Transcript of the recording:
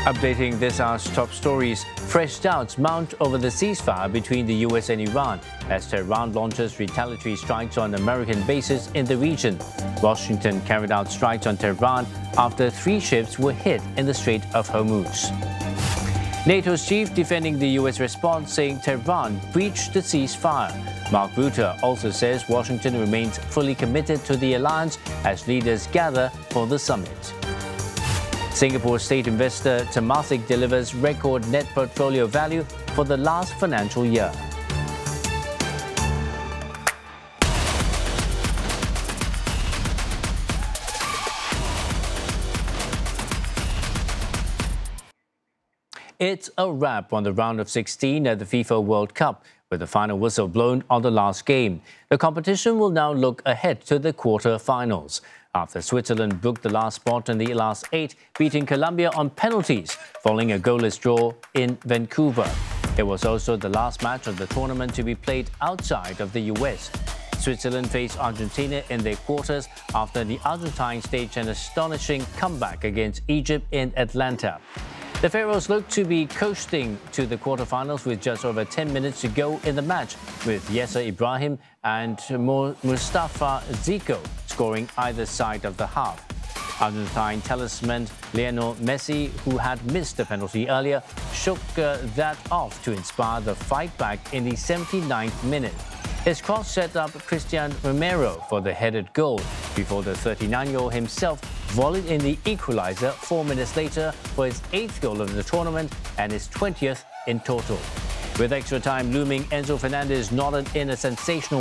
Updating this hour's top stories, fresh doubts mount over the ceasefire between the US and Iran as Tehran launches retaliatory strikes on American bases in the region. Washington carried out strikes on Tehran after 3 ships were hit in the Strait of Hormuz. NATO's chief defending the US response, saying Tehran breached the ceasefire. Mark Rutte also says Washington remains fully committed to the alliance as leaders gather for the summit. Singapore state investor Temasek delivers record net portfolio value for the last financial year. It's a wrap on the round of 16 at the FIFA World Cup, with the final whistle blown on the last game. The competition will now look ahead to the quarter-finals, after Switzerland booked the last spot in the last 8, beating Colombia on penalties, following a goalless draw in Vancouver. It was also the last match of the tournament to be played outside of the US. Switzerland faced Argentina in their quarters after the Argentines staged an astonishing comeback against Egypt in Atlanta. The Pharaohs look to be coasting to the quarterfinals with just over 10 minutes to go in the match, with Yasser Ibrahim and Mustafa Zico scoring either side of the half. Argentine talisman Lionel Messi, who had missed the penalty earlier, shook that off to inspire the fight back in the 79th minute. His cross set up Christian Romero for the headed goal, before the 39-year-old himself volleyed in the equalizer 4 minutes later for his 8th goal of the tournament and his 20th in total. With extra time looming, Enzo Fernandez nodded in a sensational